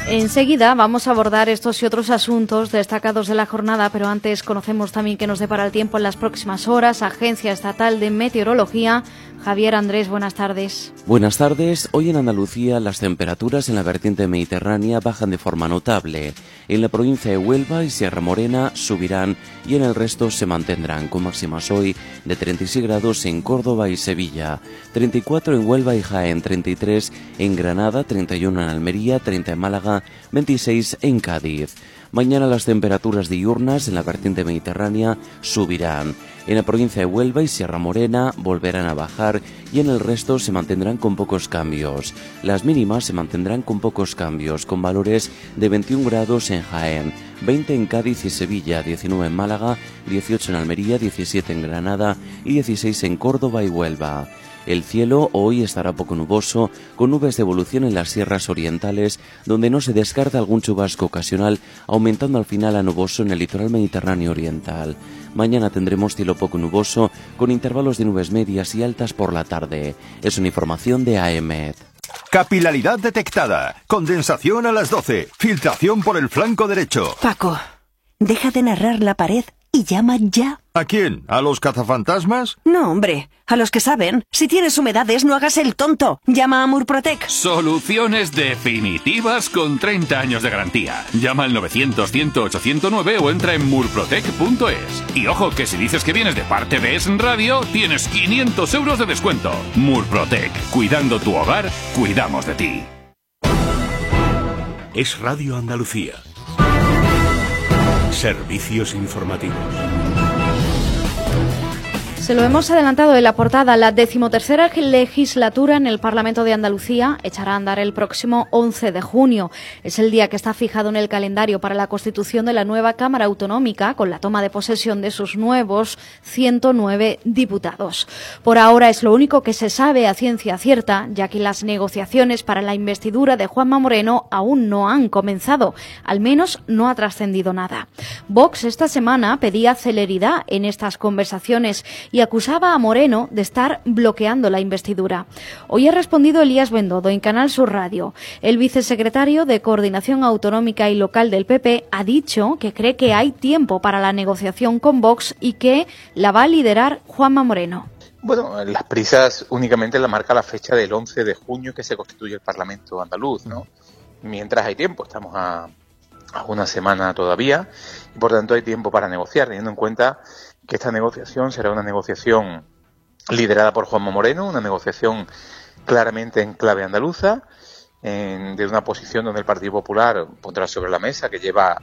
Enseguida vamos a abordar estos y otros asuntos destacados de la jornada, pero antes conocemos también qué nos depara el tiempo en las próximas horas. Agencia Estatal de Meteorología. Javier Andrés, buenas tardes. Buenas tardes. Hoy en Andalucía las temperaturas en la vertiente mediterránea bajan de forma notable. En la provincia de Huelva y Sierra Morena subirán y en el resto se mantendrán, con máximas hoy de 36 grados en Córdoba y Sevilla, 34 en Huelva y Jaén, 33 en Granada, 31 en Almería, 30 en Málaga, 26 en Cádiz. Mañana las temperaturas diurnas en la vertiente mediterránea subirán. En la provincia de Huelva y Sierra Morena volverán a bajar y en el resto se mantendrán con pocos cambios. Las mínimas se mantendrán con pocos cambios, con valores de 21 grados en Jaén, 20 en Cádiz y Sevilla, 19 en Málaga, 18 en Almería, 17 en Granada y 16 en Córdoba y Huelva. El cielo hoy estará poco nuboso, con nubes de evolución en las sierras orientales, donde no se descarta algún chubasco ocasional, aumentando al final a nuboso en el litoral mediterráneo oriental. Mañana tendremos cielo poco nuboso, con intervalos de nubes medias y altas por la tarde. Es una información de AEMET. Capilaridad detectada. Condensación a las 12. Filtración por el flanco derecho. Paco, deja de narrar la pared y llama ya. ¿A quién? ¿A los cazafantasmas? No, hombre, a los que saben. Si tienes humedades, no hagas el tonto. Llama a Murprotec. Soluciones definitivas con 30 años de garantía. Llama al 900-108-109 o entra en murprotec.es. Y ojo, que si dices que vienes de parte de Es Radio, tienes 500 euros de descuento. Murprotec. Cuidando tu hogar, cuidamos de ti. Es Radio Andalucía. Servicios informativos. Se lo hemos adelantado en la portada. La 13ª legislatura en el Parlamento de Andalucía echará a andar el próximo 11 de junio. Es el día que está fijado en el calendario para la constitución de la nueva Cámara Autonómica, con la toma de posesión de sus nuevos 109 diputados. Por ahora es lo único que se sabe a ciencia cierta, ya que las negociaciones para la investidura de Juanma Moreno aún no han comenzado. Al menos no ha trascendido nada. Vox esta semana pedía celeridad en estas conversaciones y acusaba a Moreno de estar bloqueando la investidura. Hoy ha respondido Elías Bendodo en Canal Sur Radio. El vicesecretario de Coordinación Autonómica y Local del PP ha dicho que cree que hay tiempo para la negociación con Vox y que la va a liderar Juanma Moreno. Bueno, las prisas únicamente la marca la fecha del 11 de junio que se constituye el Parlamento andaluz, ¿no? Mientras hay tiempo, estamos a una semana todavía y por tanto hay tiempo para negociar, teniendo en cuenta que esta negociación será una negociación liderada por Juanma Moreno, una negociación claramente en clave andaluza, de una posición donde el Partido Popular pondrá sobre la mesa que lleva,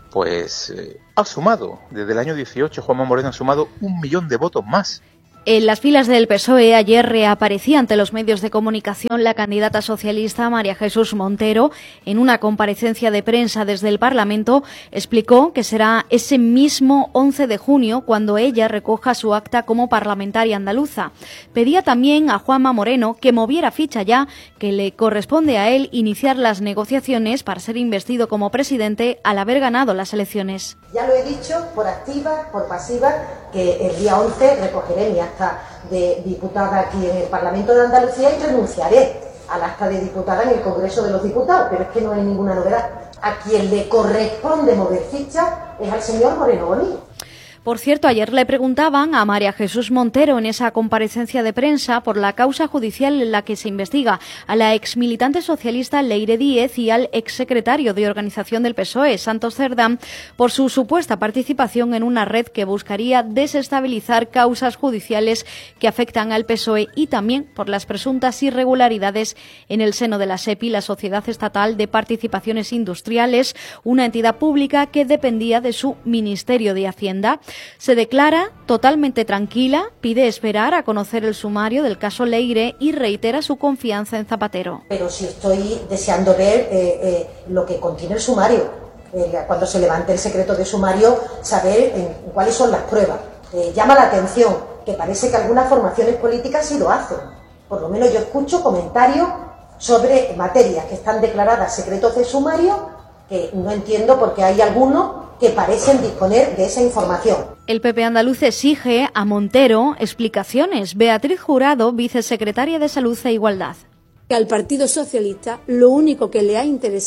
ha sumado, desde el año 18, Juanma Moreno ha sumado 1 millón de votos más. En las filas del PSOE ayer reaparecía ante los medios de comunicación la candidata socialista María Jesús Montero. En una comparecencia de prensa desde el Parlamento explicó que será ese mismo 11 de junio cuando ella recoja su acta como parlamentaria andaluza. Pedía también a Juanma Moreno que moviera ficha ya, que le corresponde a él iniciar las negociaciones para ser investido como presidente al haber ganado las elecciones. Ya lo he dicho, por activa, por pasiva, que el día 11 recogeré mi acta de diputada aquí en el Parlamento de Andalucía y renunciaré al acta de diputada en el Congreso de los Diputados, pero es que no hay ninguna novedad. A quien le corresponde mover ficha es al señor Moreno Bonilla. Por cierto, ayer le preguntaban a María Jesús Montero en esa comparecencia de prensa por la causa judicial en la que se investiga a la exmilitante socialista Leire Díez y al exsecretario de Organización del PSOE, Santos Cerdán, por su supuesta participación en una red que buscaría desestabilizar causas judiciales que afectan al PSOE y también por las presuntas irregularidades en el seno de la SEPI, la Sociedad Estatal de Participaciones Industriales, una entidad pública que dependía de su Ministerio de Hacienda. Se declara totalmente tranquila, pide esperar a conocer el sumario del caso Leire y reitera su confianza en Zapatero. Pero sí estoy deseando ver lo que contiene el sumario. Cuando se levante el secreto de sumario, saber cuáles son las pruebas. Llama la atención que parece que algunas formaciones políticas sí lo hacen. Por lo menos yo escucho comentarios sobre materias que están declaradas secretos de sumario, que no entiendo porque hay algunos que parecen disponer de esa información. El PP andaluz exige a Montero explicaciones. Beatriz Jurado, vicesecretaria de Salud e Igualdad. Al Partido Socialista lo único que le ha interesado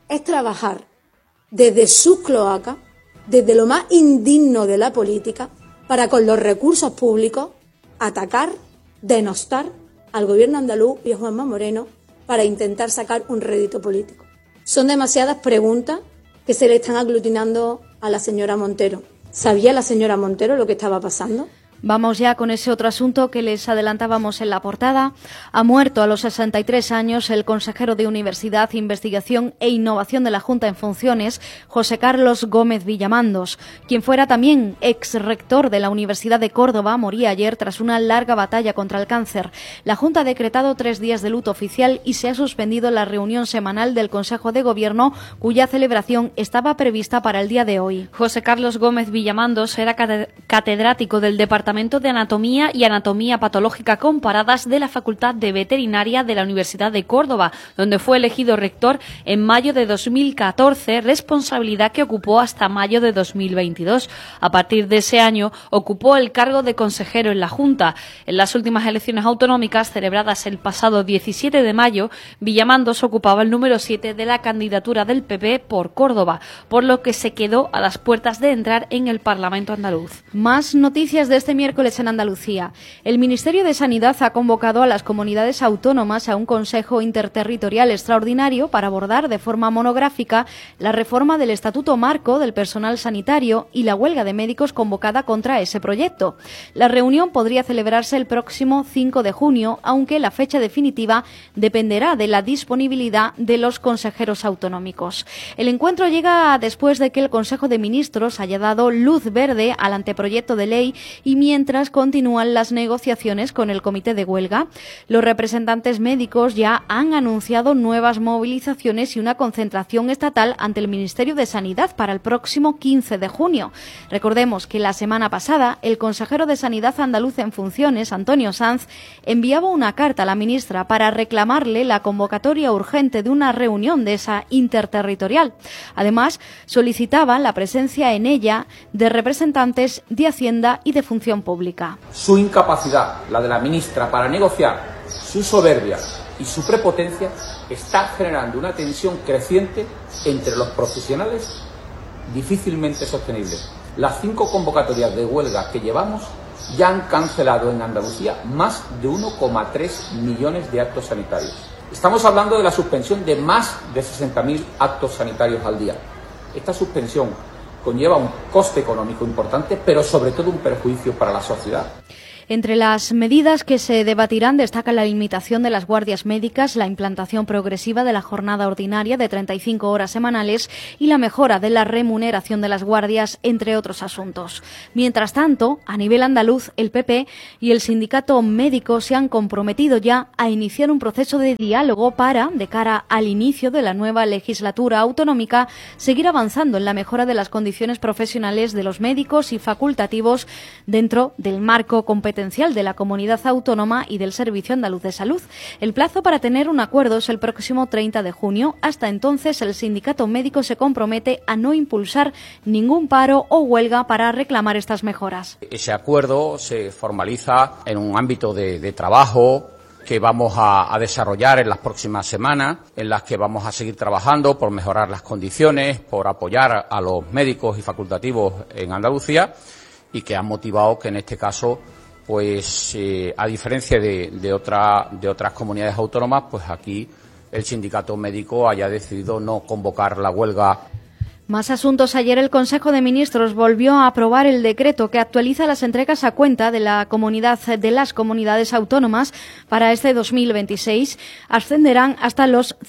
es trabajar desde sus cloacas, desde lo más indigno de la política, para con los recursos públicos atacar, denostar al gobierno andaluz y a Juanma Moreno para intentar sacar un rédito político. Son demasiadas preguntas que se le están aglutinando a la señora Montero. ¿Sabía la señora Montero lo que estaba pasando? Vamos ya con ese otro asunto que les adelantábamos en la portada. Ha muerto a los 63 años el consejero de Universidad, Investigación e Innovación de la Junta en funciones, José Carlos Gómez Villamandos, quien fuera también ex rector de la Universidad de Córdoba. Moría ayer tras una larga batalla contra el cáncer. La Junta ha decretado 3 días de luto oficial y se ha suspendido la reunión semanal del Consejo de Gobierno, cuya celebración estaba prevista para el día de hoy. José Carlos Gómez Villamandos era catedrático del Departamento de Anatomía y Anatomía Patológica Comparadas de la Facultad de Veterinaria de la Universidad de Córdoba, donde fue elegido rector en mayo de 2014, responsabilidad que ocupó hasta mayo de 2022. A partir de ese año ocupó el cargo de consejero en la Junta. En las últimas elecciones autonómicas celebradas el pasado 17 de mayo, Villamandos ocupaba el número 7 de la candidatura del PP por Córdoba, por lo que se quedó a las puertas de entrar en el Parlamento andaluz. Más noticias de este miércoles en Andalucía. El Ministerio de Sanidad ha convocado a las comunidades autónomas a un Consejo Interterritorial extraordinario para abordar de forma monográfica la reforma del Estatuto Marco del Personal Sanitario y la huelga de médicos convocada contra ese proyecto. La reunión podría celebrarse el próximo 5 de junio, aunque la fecha definitiva dependerá de la disponibilidad de los consejeros autonómicos. El encuentro llega después de que el Consejo de Ministros haya dado luz verde al anteproyecto de ley y mientras continúan las negociaciones con el comité de huelga. Los representantes médicos ya han anunciado nuevas movilizaciones y una concentración estatal ante el Ministerio de Sanidad para el próximo 15 de junio. Recordemos que la semana pasada el consejero de Sanidad andaluz en funciones, Antonio Sanz, enviaba una carta a la ministra para reclamarle la convocatoria urgente de una reunión de esa interterritorial. Además, solicitaba la presencia en ella de representantes de Hacienda y de Función Pública. Su incapacidad, la de la ministra, para negociar, su soberbia y su prepotencia está generando una tensión creciente entre los profesionales difícilmente sostenible. Las 5 convocatorias de huelga que llevamos ya han cancelado en Andalucía más de 1,3 millones de actos sanitarios. Estamos hablando de la suspensión de más de 60.000 actos sanitarios al día. Esta suspensión conlleva un coste económico importante, pero sobre todo un perjuicio para la sociedad. Entre las medidas que se debatirán destaca la limitación de las guardias médicas, la implantación progresiva de la jornada ordinaria de 35 horas semanales y la mejora de la remuneración de las guardias, entre otros asuntos. Mientras tanto, a nivel andaluz, el PP y el sindicato médico se han comprometido ya a iniciar un proceso de diálogo para, de cara al inicio de la nueva legislatura autonómica, seguir avanzando en la mejora de las condiciones profesionales de los médicos y facultativos dentro del marco competencial de la comunidad autónoma y del Servicio Andaluz de Salud. El plazo para tener un acuerdo es el próximo 30 de junio. Hasta entonces, el sindicato médico se compromete a no impulsar ningún paro o huelga para reclamar estas mejoras. Ese acuerdo se formaliza en un ámbito de trabajo que vamos a desarrollar en las próximas semanas, en las que vamos a seguir trabajando por mejorar las condiciones, por apoyar a los médicos y facultativos en Andalucía y que han motivado que en este caso, pues a diferencia de otras comunidades autónomas, pues aquí el sindicato médico haya decidido no convocar la huelga. Más asuntos. Ayer el Consejo de Ministros volvió a aprobar el decreto que actualiza las entregas a cuenta de las comunidades autónomas para este 2026. Ascenderán hasta los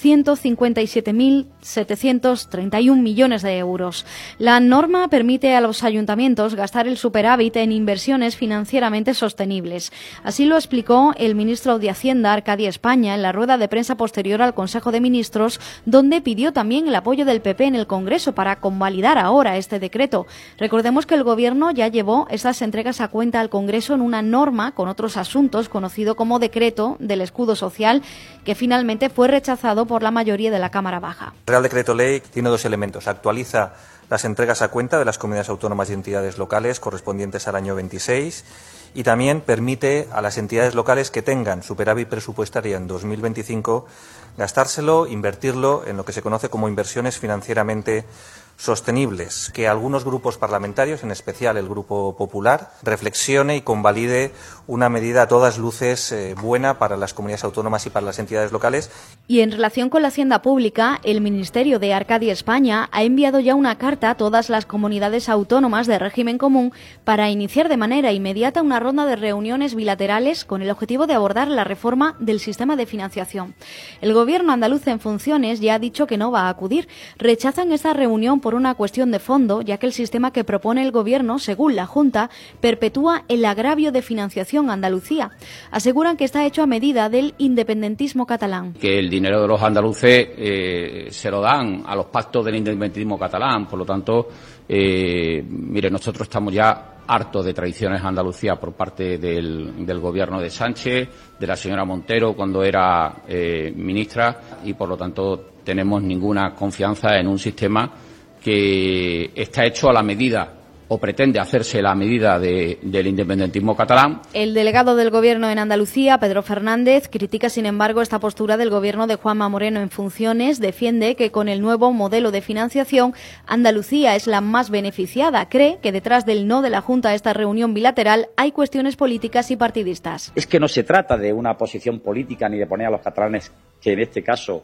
157.731 millones de euros. La norma permite a los ayuntamientos gastar el superávit en inversiones financieramente sostenibles. Así lo explicó el ministro de Hacienda, Arcadia España, en la rueda de prensa posterior al Consejo de Ministros, donde pidió también el apoyo del PP en el Congreso para convalidar ahora este decreto. Recordemos que el Gobierno ya llevó estas entregas a cuenta al Congreso en una norma con otros asuntos, conocido como Decreto del Escudo Social, que finalmente fue rechazado por la mayoría de la Cámara Baja. El Real Decreto Ley tiene 2 elementos. Actualiza las entregas a cuenta de las comunidades autónomas y entidades locales correspondientes al año 26 y también permite a las entidades locales que tengan superávit presupuestaria en 2025 gastárselo, invertirlo en lo que se conoce como inversiones financieramente sostenibles, que algunos grupos parlamentarios, en especial el Grupo Popular, reflexione y convalide una medida a todas luces buena para las comunidades autónomas y para las entidades locales. Y en relación con la hacienda pública, el Ministerio de Arcadia España ha enviado ya una carta a todas las comunidades autónomas de régimen común para iniciar de manera inmediata una ronda de reuniones bilaterales con el objetivo de abordar la reforma del sistema de financiación. El Gobierno andaluz en funciones ya ha dicho que no va a acudir. Rechazan esta reunión por una cuestión de fondo, ya que el sistema que propone el Gobierno, según la Junta, perpetúa el agravio de financiación a Andalucía. Aseguran que está hecho a medida del independentismo catalán. Que el dinero de los andaluces se lo dan a los pactos del independentismo catalán, por lo tanto, mire, nosotros estamos ya hartos de traiciones a Andalucía por parte del Gobierno de Sánchez, de la señora Montero cuando era ministra, y por lo tanto tenemos ninguna confianza en un sistema que está hecho a la medida o pretende hacerse la medida del independentismo catalán. El delegado del Gobierno en Andalucía, Pedro Fernández, critica sin embargo esta postura del Gobierno de Juanma Moreno en funciones. Defiende que con el nuevo modelo de financiación Andalucía es la más beneficiada. Cree que detrás del no de la Junta a esta reunión bilateral hay cuestiones políticas y partidistas. Es que no se trata de una posición política ni de poner a los catalanes, que en este caso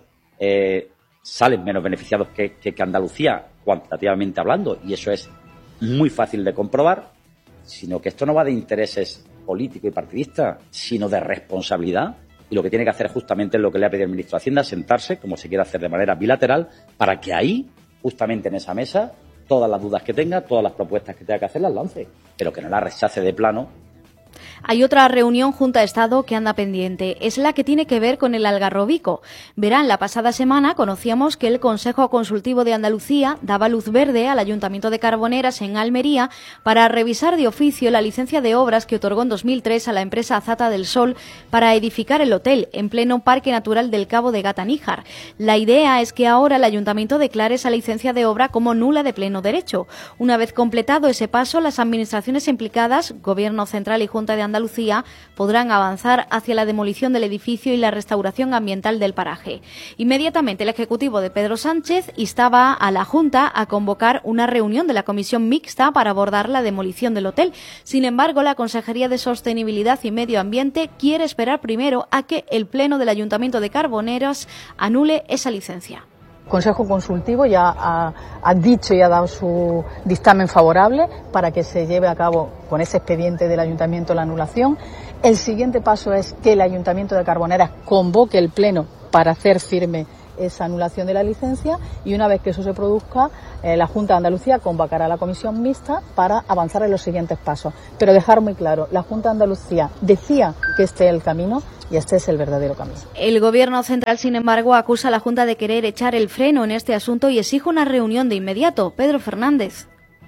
salen menos beneficiados que Andalucía, cuantitativamente hablando, y eso es muy fácil de comprobar, sino que esto no va de intereses políticos y partidistas, sino de responsabilidad, y lo que tiene que hacer justamente es lo que le ha pedido el ministro de Hacienda, sentarse, como se quiere hacer de manera bilateral, para que ahí, justamente en esa mesa, todas las dudas que tenga, todas las propuestas que tenga que hacer, las lance, pero que no las rechace de plano. Hay otra reunión Junta-Estado que anda pendiente. Es la que tiene que ver con el Algarrobico. Verán, la pasada semana conocíamos que el Consejo Consultivo de Andalucía daba luz verde al Ayuntamiento de Carboneras en Almería para revisar de oficio la licencia de obras que otorgó en 2003 a la empresa Azata del Sol para edificar el hotel en pleno Parque Natural del Cabo de Gata-Níjar. La idea es que ahora el Ayuntamiento declare esa licencia de obra como nula de pleno derecho. Una vez completado ese paso, las administraciones implicadas, Gobierno Central y Junta de Andalucía, podrán avanzar hacia la demolición del edificio y la restauración ambiental del paraje. Inmediatamente el Ejecutivo de Pedro Sánchez instaba a la Junta a convocar una reunión de la Comisión Mixta para abordar la demolición del hotel. Sin embargo, la Consejería de Sostenibilidad y Medio Ambiente quiere esperar primero a que el Pleno del Ayuntamiento de Carboneras anule esa licencia. El Consejo Consultivo ya ha dicho y ha dado su dictamen favorable para que se lleve a cabo con ese expediente del Ayuntamiento la anulación. El siguiente paso es que el Ayuntamiento de Carboneras convoque el Pleno para hacer firme esa anulación de la licencia, y una vez que eso se produzca, la Junta de Andalucía convocará a la Comisión Mixta para avanzar en los siguientes pasos. Pero dejar muy claro, la Junta de Andalucía decía que este es el camino y este es el verdadero camino. El Gobierno central, sin embargo, acusa a la Junta de querer echar el freno en este asunto y exige una reunión de inmediato. Pedro Fernández.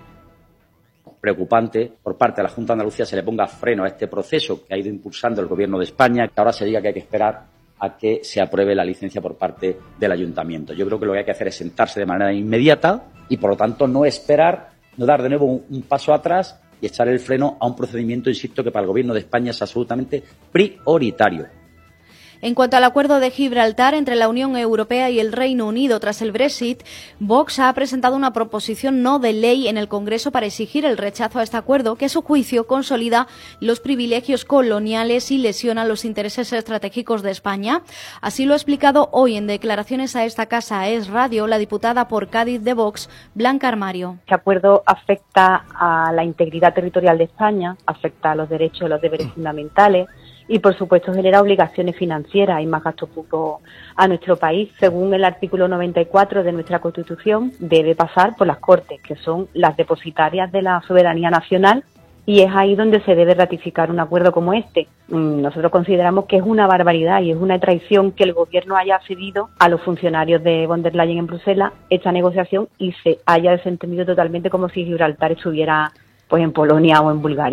Preocupante por parte de la Junta de Andalucía se le ponga freno a este proceso que ha ido impulsando el Gobierno de España, que ahora se diga que hay que esperar a que se apruebe la licencia por parte del Ayuntamiento. Yo creo que lo que hay que hacer es sentarse de manera inmediata y, por lo tanto, no esperar, no dar de nuevo un paso atrás y echar el freno a un procedimiento, insisto, que para el Gobierno de España es absolutamente prioritario. En cuanto al acuerdo de Gibraltar entre la Unión Europea y el Reino Unido tras el Brexit, Vox ha presentado una proposición no de ley en el Congreso para exigir el rechazo a este acuerdo, que a su juicio consolida los privilegios coloniales y lesiona los intereses estratégicos de España. Así lo ha explicado hoy en declaraciones a esta casa Es Radio la diputada por Cádiz de Vox, Blanca Armario. Este acuerdo afecta a la integridad territorial de España, afecta a los derechos y los deberes fundamentales, y, por supuesto, genera obligaciones financieras y más gastos públicos a nuestro país. Según el artículo 94 de nuestra Constitución, debe pasar por las Cortes, que son las depositarias de la soberanía nacional, y es ahí donde se debe ratificar un acuerdo como este. Nosotros consideramos que es una barbaridad y es una traición que el Gobierno haya cedido a los funcionarios de von der Leyen en Bruselas esta negociación y se haya desentendido totalmente como si Gibraltar estuviera pues en Polonia o en Bulgaria, ¿no?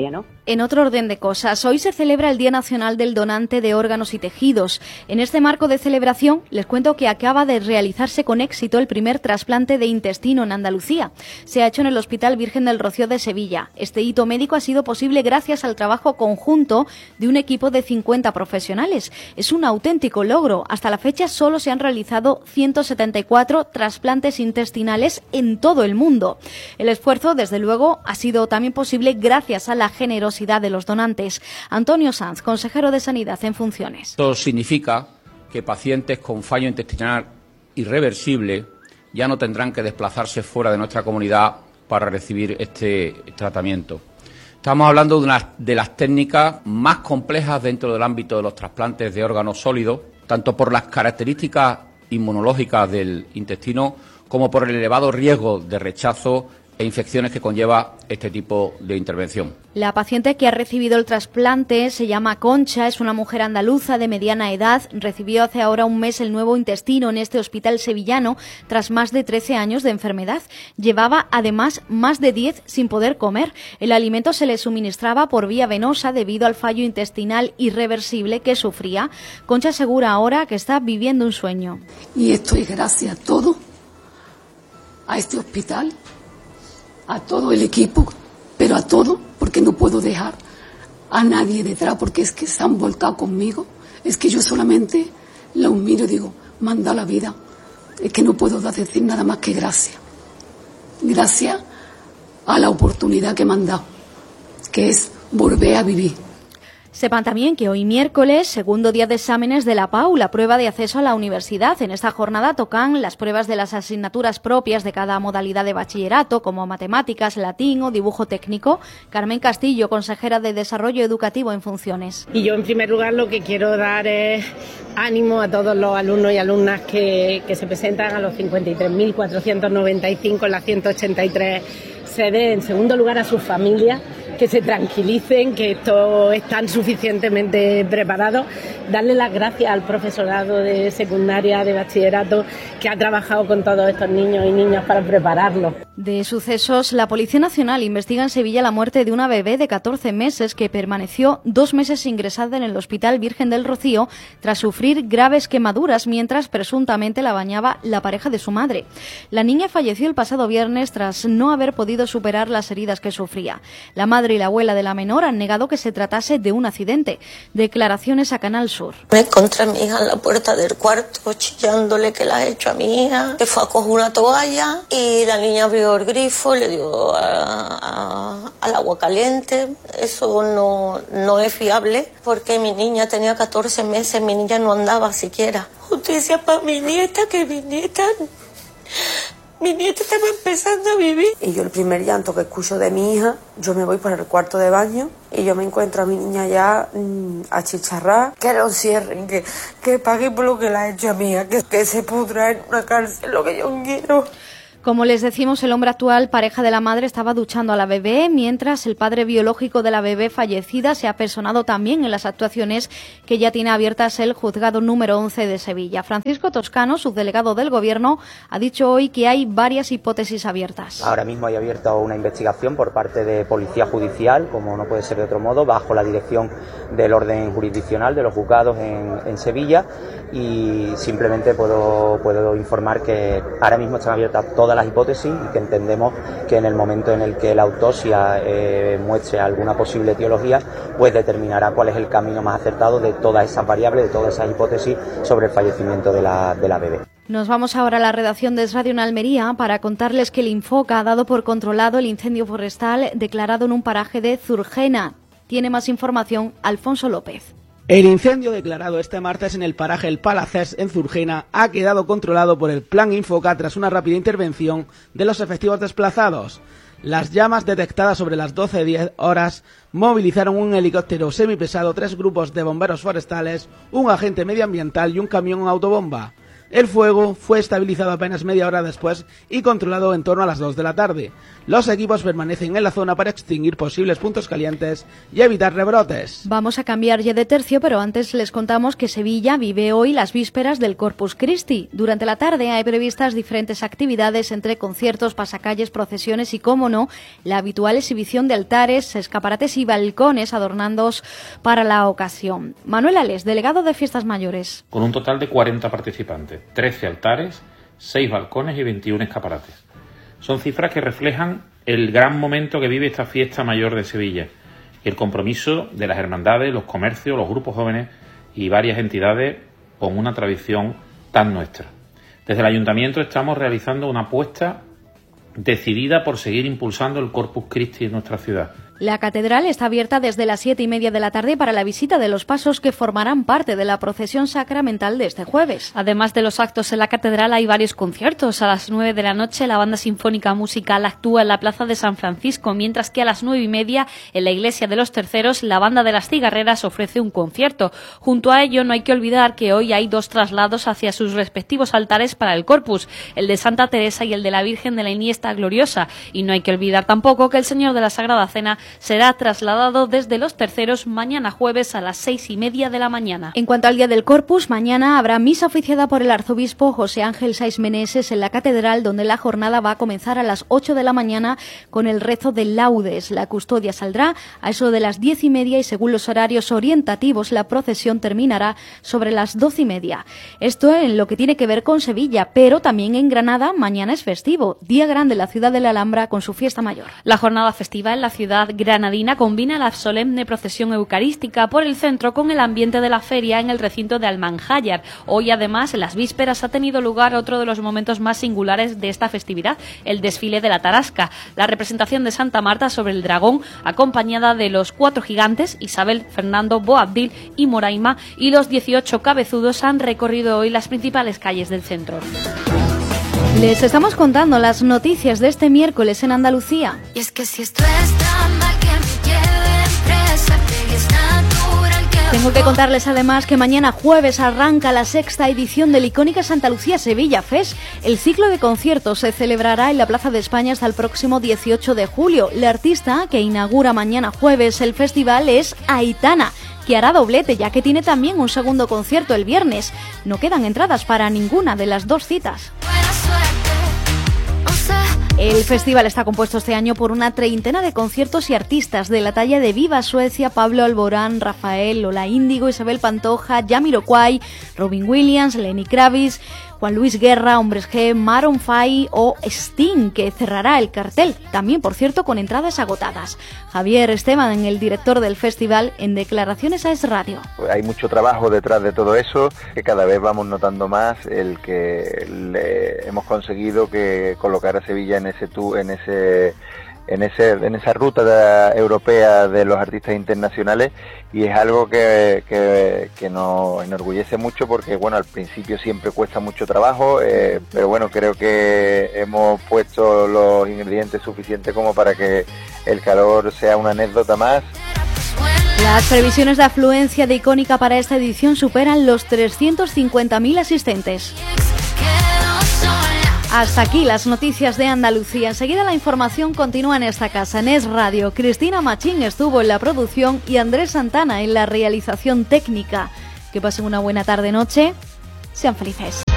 En otro orden de cosas, hoy se celebra el Día Nacional del Donante de Órganos y Tejidos. En este marco de celebración, les cuento que acaba de realizarse con éxito el primer trasplante de intestino en Andalucía. Se ha hecho en el Hospital Virgen del Rocío de Sevilla. Este hito médico ha sido posible gracias al trabajo conjunto de un equipo de 50 profesionales. Es un auténtico logro. Hasta la fecha solo se han realizado 174 trasplantes intestinales en todo el mundo. El esfuerzo, desde luego, ha sido también posible gracias a la generosidad de los donantes. Antonio Sanz, consejero de Sanidad en funciones. Esto significa que pacientes con fallo intestinal irreversible ya no tendrán que desplazarse fuera de nuestra comunidad para recibir este tratamiento. Estamos hablando de una de las técnicas más complejas dentro del ámbito de los trasplantes de órganos sólidos, tanto por las características inmunológicas del intestino como por el elevado riesgo de rechazo e infecciones que conlleva este tipo de intervención. La paciente que ha recibido el trasplante se llama Concha, es una mujer andaluza de mediana edad, recibió hace ahora un mes el nuevo intestino en este hospital sevillano tras más de 13 años de enfermedad. Llevaba además más de 10 sin poder comer. El alimento se le suministraba por vía venosa debido al fallo intestinal irreversible que sufría. Concha asegura ahora que está viviendo un sueño. Y esto es gracias a todo, a este hospital, a todo el equipo, pero a todo, porque no puedo dejar a nadie detrás, porque es que se han volcado conmigo. Es que yo solamente los miro y digo, manda la vida. Es que no puedo decir nada más que gracias. Gracias a la oportunidad que me han dado, que es volver a vivir. Sepan también que hoy miércoles, segundo día de exámenes de la PAU, la prueba de acceso a la universidad. En esta jornada tocan las pruebas de las asignaturas propias de cada modalidad de bachillerato, como matemáticas, latín o dibujo técnico. Carmen Castillo, consejera de Desarrollo Educativo en funciones. Y yo, en primer lugar, lo que quiero dar es ánimo a todos los alumnos y alumnas que se presentan a los 53.495 en las 183 sedes. En segundo lugar, a sus familias, que se tranquilicen, que estos están suficientemente preparados. Darle las gracias al profesorado de secundaria, de bachillerato, que ha trabajado con todos estos niños y niñas para prepararlos. De sucesos, la Policía Nacional investiga en Sevilla la muerte de una bebé de 14 meses que permaneció 2 meses ingresada en el Hospital Virgen del Rocío tras sufrir graves quemaduras mientras presuntamente la bañaba la pareja de su madre. La niña falleció el pasado viernes tras no haber podido superar las heridas que sufría. La madre y la abuela de la menor han negado que se tratase de un accidente. Declaraciones a Canal Sur. Me encontré a mi hija en la puerta del cuarto chillándole que la ha hecho a mi hija, que fue a coger una toalla y la niña abrió el grifo, le dio al agua caliente. Eso no es fiable porque mi niña tenía 14 meses, mi niña no andaba siquiera. Justicia para mi nieta, que mi nieta estaba empezando a vivir. Y yo el primer llanto que escucho de mi hija, yo me voy para el cuarto de baño y yo me encuentro a mi niña ya achicharrada. Que lo cierren, que pague por lo que le ha hecho a mi hija, que se pudra en una cárcel, lo que yo quiero. Como les decimos, el hombre actual, pareja de la madre, estaba duchando a la bebé, mientras el padre biológico de la bebé fallecida se ha personado también en las actuaciones que ya tiene abiertas el juzgado número 11 de Sevilla. Francisco Toscano, subdelegado del Gobierno, ha dicho hoy que hay varias hipótesis abiertas. Ahora mismo hay abierta una investigación por parte de Policía Judicial, como no puede ser de otro modo, bajo la dirección del orden jurisdiccional de los juzgados en Sevilla, y simplemente puedo informar que ahora mismo están abiertas todas las hipótesis y que entendemos que en el momento en el que la autopsia muestre alguna posible etiología, pues determinará cuál es el camino más acertado de todas esas variables, de todas esas hipótesis sobre el fallecimiento de la bebé. Nos vamos ahora a la redacción de Es Radio en Almería para contarles que el Infoca ha dado por controlado el incendio forestal declarado en un paraje de Zurgena. Tiene más información Alfonso López. El incendio declarado este martes en el paraje El Palacés, en Zurgena, ha quedado controlado por el Plan Infoca tras una rápida intervención de los efectivos desplazados. Las llamas detectadas sobre las 12:10 horas movilizaron un helicóptero semipesado, 3 grupos de bomberos forestales, un agente medioambiental y un camión autobomba. El fuego fue estabilizado apenas media hora después y controlado en torno a las 2 de la tarde. Los equipos permanecen en la zona para extinguir posibles puntos calientes y evitar rebrotes. Vamos a cambiar ya de tercio, pero antes les contamos que Sevilla vive hoy las vísperas del Corpus Christi. Durante la tarde hay previstas diferentes actividades entre conciertos, pasacalles, procesiones y, cómo no, la habitual exhibición de altares, escaparates y balcones adornados para la ocasión. Manuel Ales, delegado de Fiestas Mayores. Con un total de 40 participantes, 13 altares, 6 balcones y 21 escaparates. Son cifras que reflejan el gran momento que vive esta fiesta mayor de Sevilla y el compromiso de las hermandades, los comercios, los grupos jóvenes y varias entidades con una tradición tan nuestra. Desde el Ayuntamiento estamos realizando una apuesta decidida por seguir impulsando el Corpus Christi en nuestra ciudad. La catedral está abierta desde las 7:30 de la tarde para la visita de los pasos que formarán parte de la procesión sacramental de este jueves. Además de los actos en la catedral hay varios conciertos. A las 9 de la noche la banda sinfónica musical actúa en la plaza de San Francisco, mientras que a las 9:30 en la iglesia de los Terceros la banda de las Cigarreras ofrece un concierto. Junto a ello no hay que olvidar que hoy hay 2 traslados hacia sus respectivos altares para el Corpus, el de Santa Teresa y el de la Virgen de la Iniesta Gloriosa. Y no hay que olvidar tampoco que el Señor de la Sagrada Cena será trasladado desde los Terceros mañana jueves a las 6:30 de la mañana. En cuanto al día del Corpus, mañana habrá misa oficiada por el arzobispo José Ángel Saiz Meneses en la catedral, donde la jornada va a comenzar a las 8 de la mañana con el rezo de laudes. La custodia saldrá a eso de las 10:30 y, según los horarios orientativos, la procesión terminará sobre las 12:30. Esto en lo que tiene que ver con Sevilla, pero también en Granada mañana es festivo, día grande en la ciudad de la Alhambra con su fiesta mayor. La jornada festiva en la ciudad granadina combina la solemne procesión eucarística por el centro con el ambiente de la feria en el recinto de Almanjayar. Hoy, además, en las vísperas ha tenido lugar otro de los momentos más singulares de esta festividad, el desfile de la Tarasca, la representación de Santa Marta sobre el dragón, acompañada de los 4 gigantes, Isabel, Fernando, Boabdil y Moraima, y los 18 cabezudos han recorrido hoy las principales calles del centro. Les estamos contando las noticias de este miércoles en Andalucía. Y es que si esto es tan mal que me lleven presa, que es natural que... Tengo que contarles además que mañana jueves arranca la 6ª edición del icónica Santa Lucía Sevilla Fest. El ciclo de conciertos se celebrará en la Plaza de España hasta el próximo 18 de julio. La artista que inaugura mañana jueves el festival es Aitana, que hará doblete, ya que tiene también un segundo concierto el viernes. No quedan entradas para ninguna de las 2 citas. El festival está compuesto este año por una 30 de conciertos y artistas de la talla de Viva Suecia, Pablo Alborán, Rafael, Lola Índigo, Isabel Pantoja, Jamiroquai, Robin Williams, Lenny Kravitz, Juan Luis Guerra, Hombres G, Maroon 5 o Sting, que cerrará el cartel, también por cierto con entradas agotadas. Javier Esteban, el director del festival, en declaraciones a Es Radio. Hay mucho trabajo detrás de todo eso, que cada vez vamos notando más el que hemos conseguido que colocar a Sevilla en esa ruta europea de los artistas internacionales, y es algo que nos enorgullece mucho, porque bueno, al principio siempre cuesta mucho trabajo, pero bueno, creo que hemos puesto los ingredientes suficientes como para que el calor sea una anécdota más. Las previsiones de afluencia de Icónica para esta edición superan los 350.000 asistentes. Hasta aquí las noticias de Andalucía. Enseguida la información continúa en esta casa, en Es Radio. Cristina Machín estuvo en la producción y Andrés Santana en la realización técnica. Que pasen una buena tarde-noche. Sean felices.